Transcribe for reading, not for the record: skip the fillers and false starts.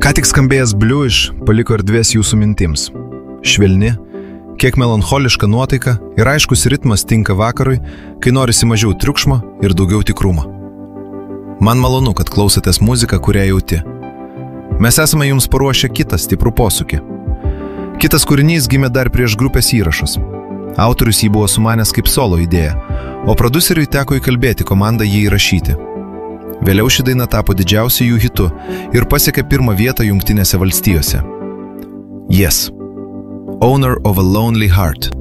Ką tik skambėjęs Bluish paliko erdvės jūsų mintims. Švelni, kiek melancholiška nuotaika ir aiškus ritmas tinka vakarui, kai norisi mažiau triukšmo ir daugiau tikrumo. Man malonu, kad klausotės muziką, kurią jauti. Mes esame jums paruošę kitą stiprų posūkį. Kitas kūrinys gimė dar prieš grupės įrašus. Autorius jį buvo sumanęs kaip solo idėja, o produceriui teko įkalbėti komandą jį įrašyti. Vėliau ši daina tapo didžiausiu jų hitu ir pasiekė pirmą vietą Jungtinėse valstijose. Yes. Owner of a Lonely Heart.